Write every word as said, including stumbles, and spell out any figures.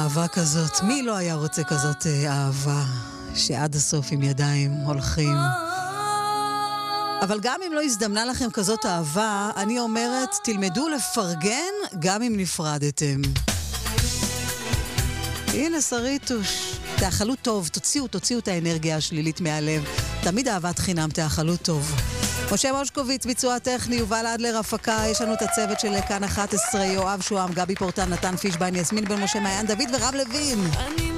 אהבה כזאת? מי לא היה רוצה כזאת אהבה שעד הסוף עם ידיים הולכים? אבל גם אם לא הזדמנה לכם כזאת אהבה, אני אומרת, תלמדו לפרגן גם אם נפרדתם. הנה שריטוש, תאכלו טוב, תוציאו, תוציאו את האנרגיה השלילית מהלב. תמיד אהבת חינם, תאכלו טוב. משה מושקוביץ, ביצוע טכני, יובל אדלר, הפקה, יש לנו את הצוות של כאן אחת עשרה, יואב שואם, גבי פורטן, נתן פישביין, יסמין בן משה, מעיין דוד ורב לוין.